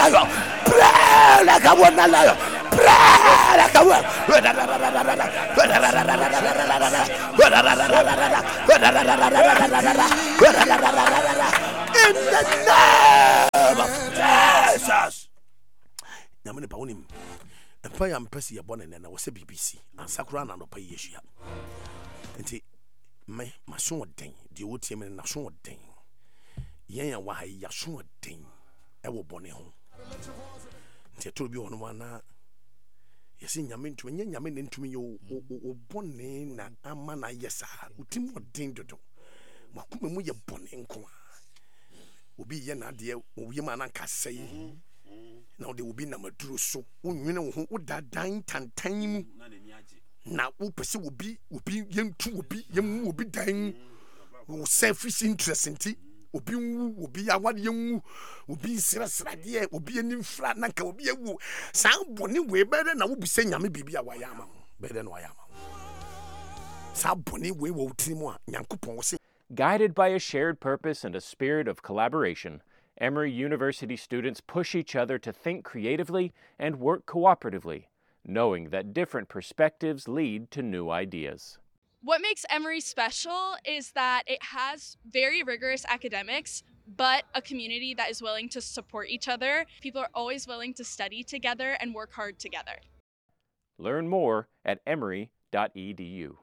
Pray like a woman. Pray like a woman. In the name of Jesus. Yamene pa wonim. Empa ya mpesi ye bone na wo se BBC. Ansakura na no pa yeshia. Enti me maso den de wotie me na so den. Yen ya wa ya so den. E wo bone ho. Enti to bi wono mana yesi nyame ntumi nya nyame ne ntumi yo bone na ama na yesa. Utim den dodo. Makuma mu ye bone nko a. Obi ye na de obi ma na nkasai. Now they will be namaduro so unwene ho udadan tantan mu na wo pese will be yentu will be dan wo selfish interest nti obi wu obi awade yenwu obi sira de obi anim fra na ka obi awu san boni we bere na wo bise nyame bibia waya ama bere na waya ama san boni we wo timo a nyankopon wo se. Guided by a shared purpose and a spirit of collaboration, Emory University students push each other to think creatively and work cooperatively, knowing that different perspectives lead to new ideas. What makes Emory special is that it has very rigorous academics, but a community that is willing to support each other. People are always willing to study together and work hard together. Learn more at emory.edu.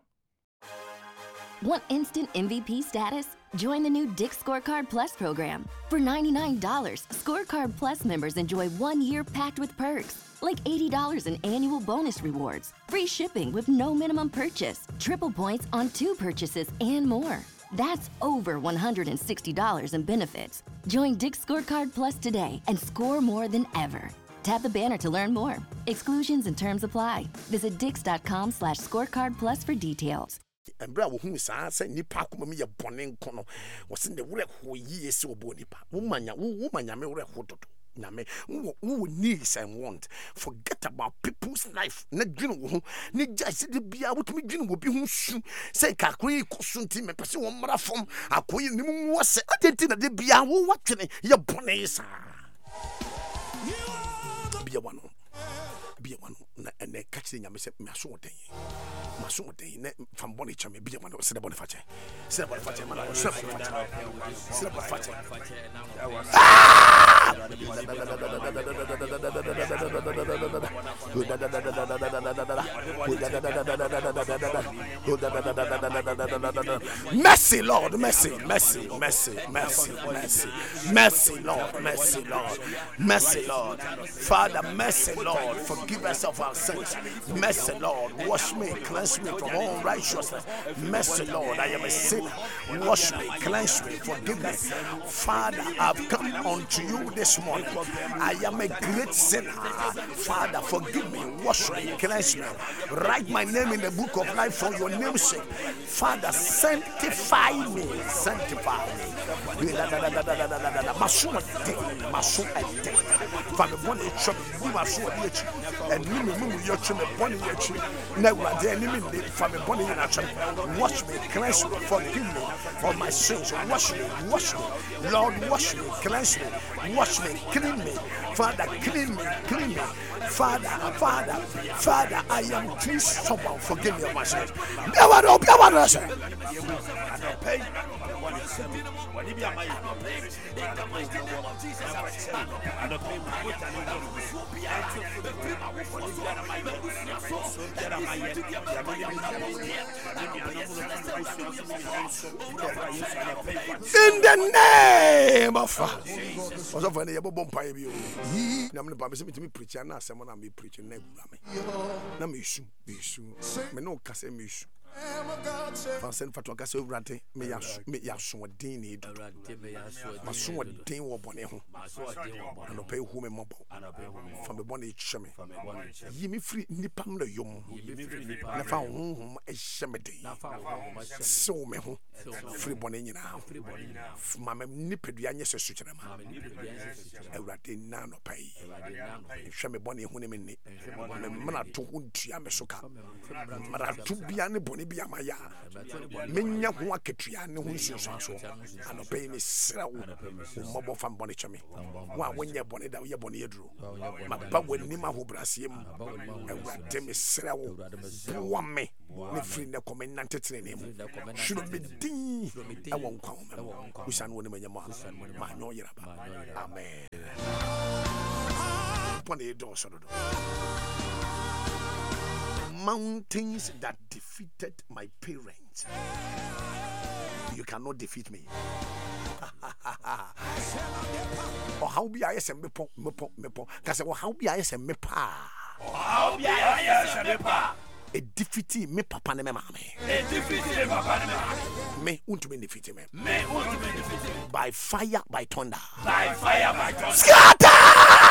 Want instant MVP status? Join the new Dick's Scorecard Plus program. For $99, Scorecard Plus members enjoy 1 year packed with perks, like $80 in annual bonus rewards, free shipping with no minimum purchase, triple points on 2 purchases, and more. That's over $160 in benefits. Join Dick's Scorecard Plus today and score more than ever. Tap the banner to learn more. Exclusions and terms apply. Visit dix.com/scorecardplus for details. And bra wo hu sa say nipa akoma me ye bone nko no wo se ne wure ho yie se obo nipa wo manya me wure ho dodo nyame wo needs and want. Forget about people's life na dwene wo ho ne jase de bia wo tumi dwene wo bi ho su say kakuri kosunti me pese wo mara fom akoyi ne mu wo se atenti na de bia wo watwene ye bone sa bia wano na ene kachi nyame se me aso den ne from boni chame bia wano se de boni fache mana se boni fache mercy Lord, mercy Lord, Father, mercy Lord, forgive us of our sins. Mercy Lord, wash me, cleanse me from all unrighteousness. Mercy Lord, I am a sinner. Wash me, cleanse me, forgive me. Father, I've come unto you this morning. I am a great sinner. Father, forgive me, wash me, cleanse me. Write my name in the book of life for your name's sake. Father, sanctify me. Father, one trouble, we must show it. And you your children, one year, never enemy from a bonny in action. Wash me, cleanse me, forgive me for my sins. Wash me, Lord, wash me, cleanse me, wash me, clean me. Father, clean me. Father, I am too stubborn. Forgive me of my sins. In the name of also for the bomb pie you nam na me preach na asem na me preach na na me su me no kase me su Fansen fatwa kase urate me yaso den ni do maso den wo bone ho no pay hu me mobo from the bone cheme yi me free nipam na yom na fa honhom e hyeme den so me ho free bone nyina ma me nipadua nye sesu kire ma urate na no pay hyeme bone hu ne me ni me na to hu ntua me so ka mara to bia ne bone bɔne bi amaya menya ho akatua ne ho nsunsuanso anɔpɛ yi mesrɛ wo mmɔbɔ fa mbɔne kyɛ me wo a wonyɛ bɔne da woyɛ bɔne aduro maba w'anim ahobraseɛ mu awurade mesrɛ wo boa me ne firi nnɛ kɔ menante tenene mu hwere me din ɛwɔ nkwa wo ma mu wosiane wo ne manyam a maanyɛ ɔyeraba amen bɔne dɔɔso dodo mountains that defeated my parents, you cannot defeat me. Or how be I some mepo because how be I some mepa. How be I some mepa. A defeat me papa ne mama me. A defeat me papa ne mama me. Unto me defeat me. Me unto me defeat me. By fire, by thunder. By fire, by thunder. Scatter!